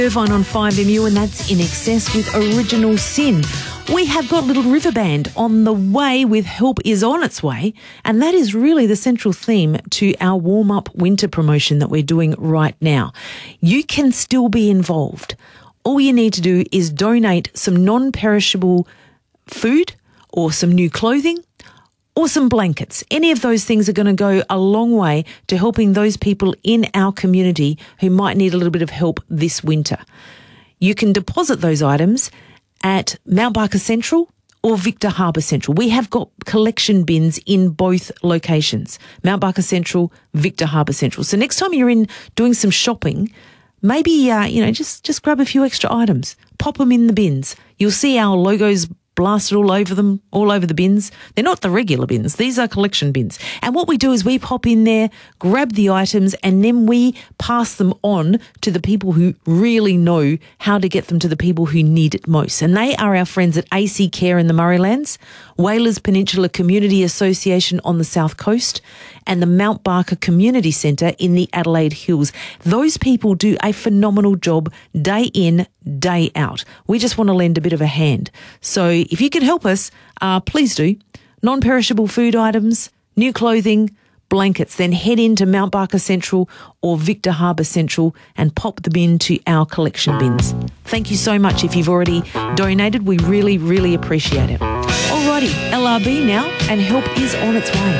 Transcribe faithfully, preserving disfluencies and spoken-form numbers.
Irvine on five M U, and that's In Excess with Original Sin. We have got Little River Band on the way with Help Is On Its Way, and that is really the central theme to our warm-up winter promotion that we're doing right now. You can still be involved. All you need to do is donate some non-perishable food or some new clothing or some blankets. Any of those things are going to go a long way to helping those people in our community who might need a little bit of help this winter. You can deposit those items at Mount Barker Central or Victor Harbour Central. We have got collection bins in both locations, Mount Barker Central, Victor Harbour Central. So next time you're in doing some shopping, maybe, uh, you know, just, just grab a few extra items, pop them in the bins. You'll see our logos blasted all over them, all over the bins. They're not the regular bins. These are collection bins. And what we do is we pop in there, grab the items, and then we pass them on to the people who really know how to get them to the people who need it most. And they are our friends at A C Care in the Murraylands, Whalers Peninsula Community Association on the South Coast, and the Mount Barker Community Centre in the Adelaide Hills. Those people do a phenomenal job day in, day out. We just want to lend a bit of a hand. So if you can help us, uh, please do. Non-perishable food items, new clothing, blankets, then head into Mount Barker Central or Victor Harbour Central and pop them into our collection bins. Thank you so much if you've already donated. We really, really appreciate it. Alrighty, L R B now, and Help Is On Its Way.